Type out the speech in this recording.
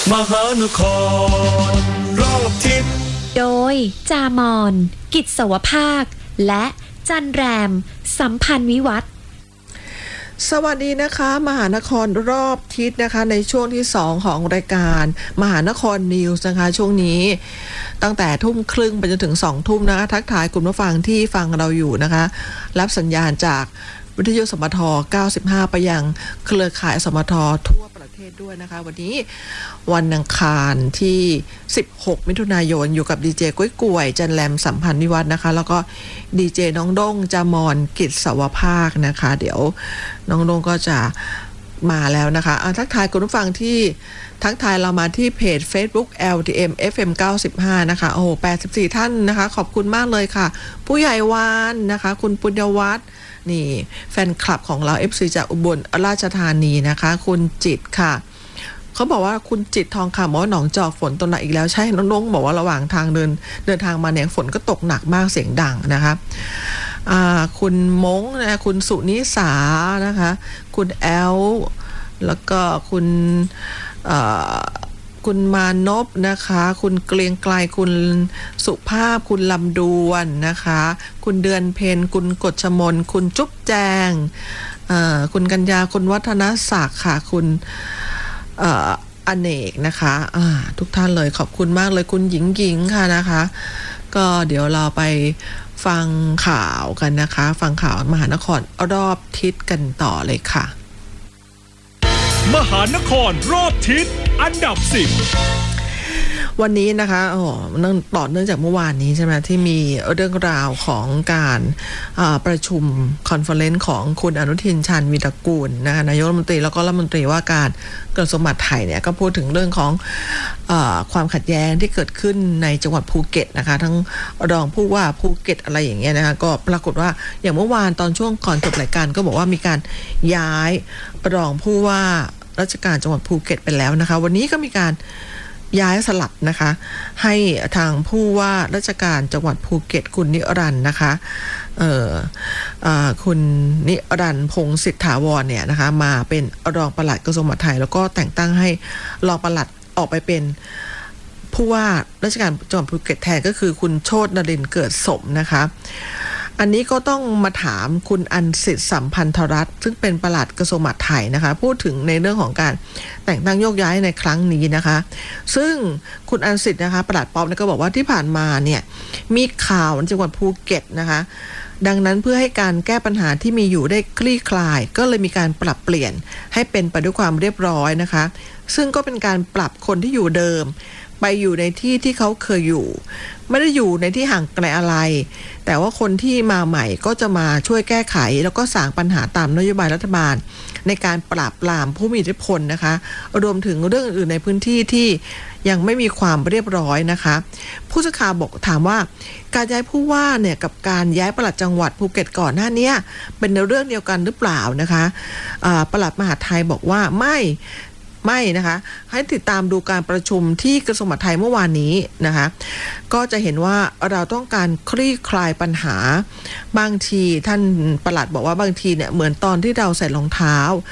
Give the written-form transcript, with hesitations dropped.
มหานครรอบทิศโดยจามอนกิจสวภาคและจันแรมสัมพันธ์วิวัฒน์สวัสดีนะคะมหานครรอบทิศนะคะในช่วงที่2ของรายการมหานครนิวส์นะคะช่วงนี้ตั้งแต่ทุ่มครึ่งไปจนถึง2 ทุ่มนะคะทักทายคุณผู้ฟังที่ฟังเราอยู่นะคะรับสัญญาณจากวิทยุสมท95ไปยังเครือข่ายสมททั่วประเทศด้วยนะคะวันนี้วันอังคารที่16มิถุนายนอยู่กับดีเจกุ้ยกวยจันแรมสัมพันธ์นิวัฒน์นะคะแล้วก็ดีเจน้องด้งจามอนกิจสวภาคนะคะเดี๋ยวน้องด้งก็จะมาแล้วนะคะทักทายคุณผู้ฟังที่ทักทายเรามาที่เพจ Facebook LTM FM 95นะคะโอ้โห84ท่านนะคะขอบคุณมากเลยค่ะผู้ใหญ่วานนะคะคุณปุญญวัฒน์นี่แฟนคลับของเรา FC จากอุบลราชธานีนะคะคุณจิตค่ะเขาบอกว่าคุณจิตทองคำบอกว่าหนองจอกฝนตกหนักอีกแล้วใช่น้องๆบอกว่าระหว่างทางเดินทางมาเนี่ยฝนก็ตกหนักมากเสียงดังนะคะคุณมงนะคุณสุนิสานะคะคุณแอลแล้วก็คุณมานพนะคะคุณเกรียงไกลคุณสุภาพคุณลำดวนนะคะคุณเดือนเพ็ญคุณกฎชมนคุณจุ๊บแจงคุณกัญญาคุณวัฒนศักดิ์ค่ะคุณอเนกนะคะทุกท่านเลยขอบคุณมากเลยคุณหญิงค่ะนะคะก็เดี๋ยวเราไปฟังข่าวกันนะคะฟังข่าวมหานครรอบทิศกันต่อเลยค่ะมหานครรอบทิศอันดับ10 วันนี้นะคะต่อเนื่องจากเมื่อวานนี้ใช่ไหมที่มีเรื่องราวของการประชุมคอนเฟอเรนซ์ของคุณอนุทินชาญวีรกูลนะคะนายกรัฐมนตรีแล้วก็รัฐมนตรีว่าการกระทรวงมหาดไทยเนี่ยก็พูดถึงเรื่องของความขัดแย้งที่เกิดขึ้นในจังหวัดภูเก็ตนะคะทั้งรองผู้ว่าภูเก็ตอะไรอย่างเงี้ยนะคะก็ปรากฏว่าอย่างเมื่อวานตอนช่วงก่อนจบรายการก็บอกว่ามีการย้ายรองผู้ว่าราชการจังหวัดภูเก็ตไปแล้วนะคะวันนี้ก็มีการย้ายสลับนะคะให้ทางผู้ว่าราชการจังหวัดภูเก็ตคุณนิรันดร์นะคะคุณนิรันดร์พงษ์สิทธาวรเนี่ยนะคะมาเป็นรองปลัดกระทรวงมหาดไทยแล้วก็แต่งตั้งให้รองปลัดออกไปเป็นผู้ว่าราชการจังหวัดภูเก็ตแทนก็คือคุณโชตินรินทร์เกิดสมนะคะอันนี้ก็ต้องมาถามคุณอัญสิทธิ์สัมพันธรัตน์ซึ่งเป็นปลัดกระทรวงมหาดไทยนะคะพูดถึงในเรื่องของการแต่งตั้งโยกย้ายในครั้งนี้นะคะซึ่งคุณอัญสิทธิ์นะคะปลัดป๊อปก็บอกว่าที่ผ่านมาเนี่ยมีข่าวในจังหวัดภูเก็ตนะคะดังนั้นเพื่อให้การแก้ปัญหาที่มีอยู่ได้คลี่คลายก็เลยมีการปรับเปลี่ยนให้เป็นไปด้วยความเรียบร้อยนะคะซึ่งก็เป็นการปรับคนที่อยู่เดิมไปอยู่ในที่ที่เขาเคยอยู่ไม่ได้อยู่ในที่ห่างไกลอะไรแต่ว่าคนที่มาใหม่ก็จะมาช่วยแก้ไขแล้วก็สร้างปัญหาตามนโยบายรัฐบาลในการปราบปรามผู้มีอิทธิพลนะคะรวมถึงเรื่องอื่นในพื้นที่ที่ยังไม่มีความเรียบร้อยนะคะผู้สื่อข่าวบอกถามว่าการย้ายผู้ว่าเนี่ยกับการย้ายปลัดจังหวัดภูเก็ตก่อนหน้านี้เป็นเรื่องเดียวกันหรือเปล่านะคะปลัดมหาดไทยบอกว่าไม่นะคะให้ติดตามดูการประชุมที่กระทรวงมหาดไทยเมื่อวานนี้นะคะก็จะเห็นว่าเราต้องการคลี่คลายปัญหาบางทีท่านปลัดบอกว่าบางทีเนี่ยเหมือนตอนที่เราใส่รองเท้า